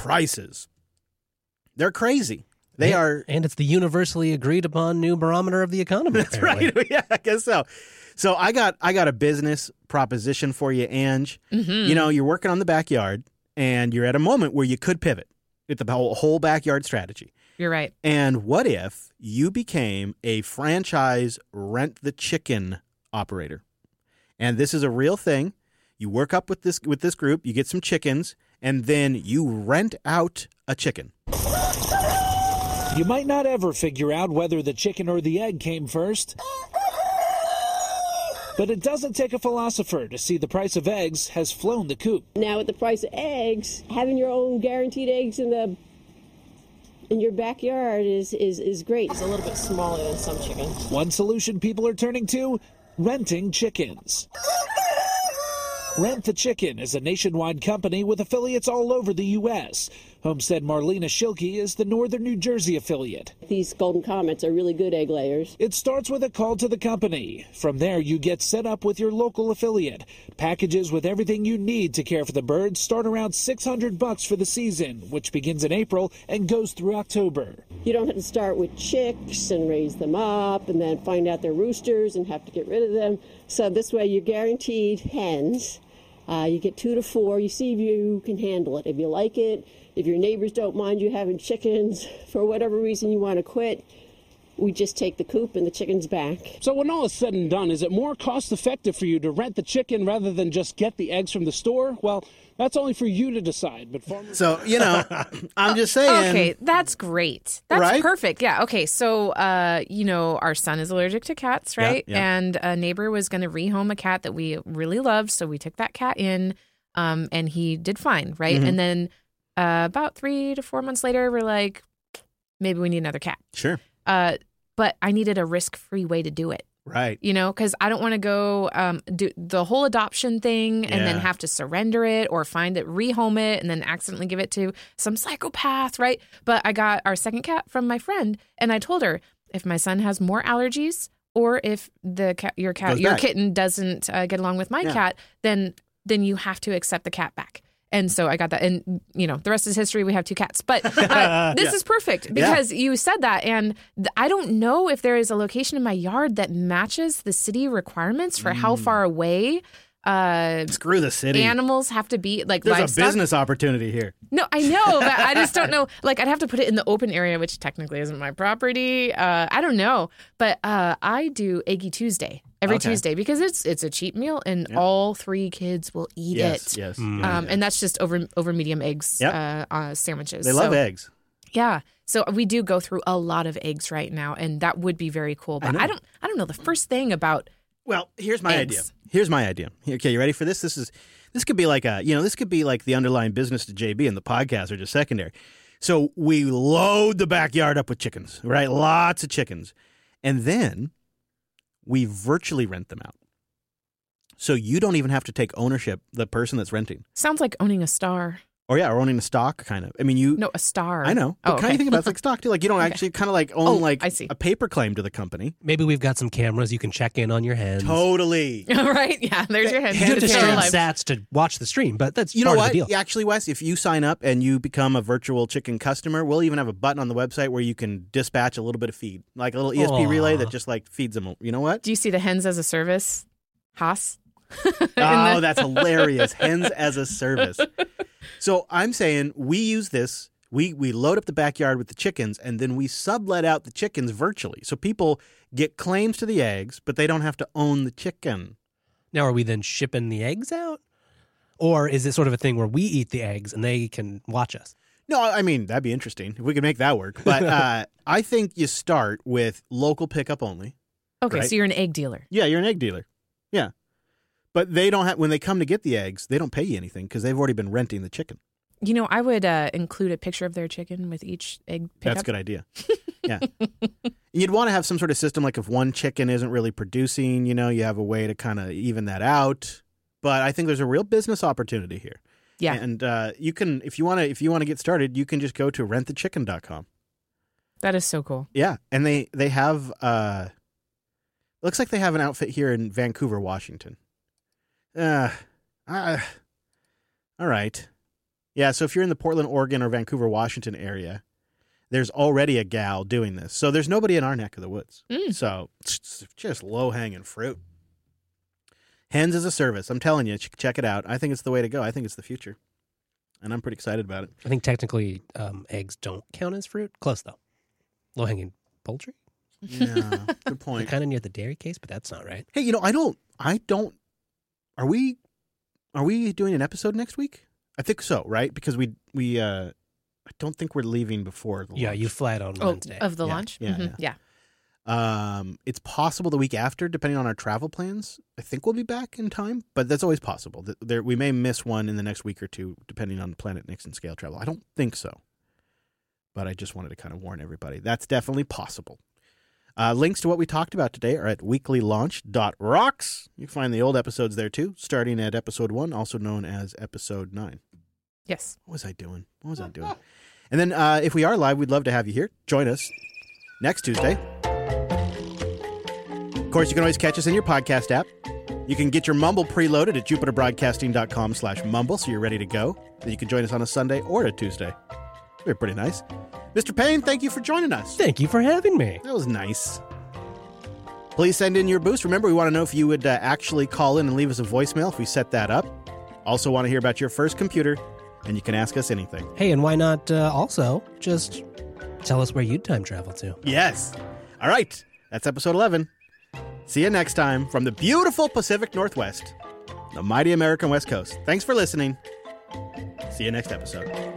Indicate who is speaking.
Speaker 1: prices, they're crazy. They are.
Speaker 2: And it's the universally agreed upon new barometer of the economy.
Speaker 1: That's right. Yeah, I guess so. So I got a business proposition for you, Ange.
Speaker 3: Mm-hmm.
Speaker 1: You're working on the backyard, and you're at a moment where you could pivot with the whole backyard strategy.
Speaker 3: You're right.
Speaker 1: And what if you became a franchise rent the chicken operator? And this is a real thing. You work up with this group, you get some chickens, and then you rent out a chicken.
Speaker 4: You might not ever figure out whether the chicken or the egg came first. But it doesn't take a philosopher to see the price of eggs has flown the coop.
Speaker 5: Now with the price of eggs, having your own guaranteed eggs in your backyard is great. It's a little bit smaller than some chickens.
Speaker 4: One solution people are turning to, renting chickens. Rent the Chicken is a nationwide company with affiliates all over the U.S. Homestead Marlena Schilke is the Northern New Jersey affiliate.
Speaker 5: These Golden Comets are really good egg layers.
Speaker 4: It starts with a call to the company. From there, you get set up with your local affiliate. Packages with everything you need to care for the birds start around $600 for the season, which begins in April and goes through October.
Speaker 5: You don't have to start with chicks and raise them up and then find out they're roosters and have to get rid of them. So this way you're guaranteed hens. You get 2 to 4. You see if you can handle it. If you like it, if your neighbors don't mind you having chickens, for whatever reason you want to quit, we just take the coop and the chickens back.
Speaker 6: So when all is said and done, is it more cost effective for you to rent the chicken rather than just get the eggs from the store? Well, that's only for you to decide. But
Speaker 1: So, I'm just saying.
Speaker 3: Okay, that's great. That's
Speaker 1: Right?
Speaker 3: perfect. Yeah, okay. So, our son is allergic to cats, right?
Speaker 1: Yeah.
Speaker 3: And a neighbor was going to rehome a cat that we really loved, so we took that cat in, and he did fine, right?
Speaker 1: Mhm.
Speaker 3: And then about 3 to 4 months later, we're like, maybe we need another cat.
Speaker 1: Sure.
Speaker 3: But I needed a risk-free way to do it.
Speaker 1: Right.
Speaker 3: Because I don't want to go do the whole adoption thing and then
Speaker 1: Yeah.
Speaker 3: have to surrender it or find it, rehome it, and then accidentally give it to some psychopath, right? But I got our second cat from my friend, and I told her, if my son has more allergies or if your
Speaker 1: Goes back.
Speaker 3: kitten doesn't get along with my
Speaker 1: Yeah.
Speaker 3: cat, then you have to accept the cat back. And so I got that. And, the rest is history. We have 2 cats. But this is perfect because you said that. And I don't know if there is a location in my yard that matches the city requirements for how far away
Speaker 1: Screw the city.
Speaker 3: animals have to be. Like
Speaker 1: There's
Speaker 3: livestock.
Speaker 1: a business opportunity here.
Speaker 3: No, I know, but I just don't know. Like, I'd have to put it in the open area, which technically isn't my property. I don't know. But I do Eggy Tuesday every
Speaker 1: Okay.
Speaker 3: Tuesday because it's a cheap meal and all 3 kids will eat it.
Speaker 1: Yes.
Speaker 3: And that's just over medium eggs
Speaker 1: Yep.
Speaker 3: sandwiches.
Speaker 1: They love eggs.
Speaker 3: Yeah. So we do go through a lot of eggs right now, and that would be very cool. But I don't know the first thing about.
Speaker 1: Well, here's my
Speaker 3: Eggs.
Speaker 1: idea. Okay, you ready for this? This could be like this could be like the underlying business to JB, and the podcast are just secondary. So we load the backyard up with chickens, right? Lots of chickens, and then we virtually rent them out. So you don't even have to take ownership. The person that's renting,
Speaker 3: Sounds like owning a star.
Speaker 1: or owning a stock, kind of. I mean, you.
Speaker 3: No, a star.
Speaker 1: I know. But kind of think about it, it's like stock too. Like you don't actually kind of like own
Speaker 3: I see.
Speaker 1: a paper claim to the company.
Speaker 2: Maybe we've got some cameras you can check in on your hens.
Speaker 1: Totally.
Speaker 3: Right? Yeah, there's your head.
Speaker 2: You have to
Speaker 3: It's
Speaker 2: stream
Speaker 3: still alive.
Speaker 2: sats to watch the stream, but that's
Speaker 1: You know
Speaker 2: part
Speaker 1: what?
Speaker 2: of the deal.
Speaker 1: Yeah, actually, Wes, if you sign up and you become a virtual chicken customer, we'll even have a button on the website where you can dispatch a little bit of feed, like a little ESP relay that just like feeds them. You know what?
Speaker 3: Do you see the hens as a service? Haas?
Speaker 1: Oh, that's hilarious. Hens as a service. So I'm saying we use this. We load up the backyard with the chickens, and then we sublet out the chickens virtually. So people get claims to the eggs, but they don't have to own the chicken.
Speaker 2: Now, are we then shipping the eggs out? Or is it sort of a thing where we eat the eggs and they can watch us?
Speaker 1: No, I mean, that'd be interesting if we could make that work. But I think you start with local pickup only.
Speaker 3: Okay,
Speaker 1: Right.
Speaker 3: so you're an egg dealer.
Speaker 1: Yeah, you're an egg dealer. Yeah. But they don't have, when they come to get the eggs, they don't pay you anything because they've already been renting the chicken.
Speaker 3: I would include a picture of their chicken with each egg pickup.
Speaker 1: That's a good idea. Yeah. And you'd want to have some sort of system like if one chicken isn't really producing, you have a way to kind of even that out. But I think there's a real business opportunity here.
Speaker 3: Yeah.
Speaker 1: And you can, if you want to get started, you can just go to rentthechicken.com.
Speaker 3: That is so cool.
Speaker 1: Yeah. And they have, looks like they have an outfit here in Vancouver, Washington. All right. Yeah, so if you're in the Portland, Oregon, or Vancouver, Washington area, there's already a gal doing this. So there's nobody in our neck of the woods. So it's just low-hanging fruit. Hens as a service. I'm telling you, check it out. I think it's the way to go. I think it's the future. And I'm pretty excited about it.
Speaker 2: I think technically eggs don't count as fruit. Close, though. Low-hanging poultry?
Speaker 1: Yeah, good point.
Speaker 2: Kind of near the dairy case, but that's not right.
Speaker 1: Hey, you know, I don't. Are we doing an episode next week? I think so, right? Because I don't think we're leaving before the
Speaker 2: Yeah,
Speaker 1: launch.
Speaker 2: you fly it on Wednesday.
Speaker 3: Of the
Speaker 1: Yeah,
Speaker 3: launch?
Speaker 1: yeah,
Speaker 3: Mhm.
Speaker 1: yeah.
Speaker 3: Yeah.
Speaker 1: It's possible the week after, depending on our travel plans. I think we'll be back in time, but that's always possible. We may miss one in the next week or two, depending on Planet Nixon scale travel. I don't think so, but I just wanted to kind of warn everybody. That's definitely possible. Links to what we talked about today are at weeklylaunch.rocks. You can find the old episodes there too, starting at episode 1, also known as episode 9.
Speaker 3: Yes.
Speaker 1: What was I doing? And then if we are live, we'd love to have you here. Join us next Tuesday. Of course, you can always catch us in your podcast app. You can get your Mumble preloaded at jupiterbroadcasting.com/mumble so you're ready to go. Then you can join us on a Sunday or a Tuesday. They're pretty nice. Mr. Payne, thank you for joining us.
Speaker 2: Thank you for having me.
Speaker 1: That was nice. Please send in your boost. Remember, we want to know if you would actually call in and leave us a voicemail if we set that up. Also want to hear about your first computer, and you can ask us anything.
Speaker 2: Hey, and why not also just tell us where you'd time travel to?
Speaker 1: Yes. All right. That's episode 11. See you next time from the beautiful Pacific Northwest, the mighty American West Coast. Thanks for listening. See you next episode.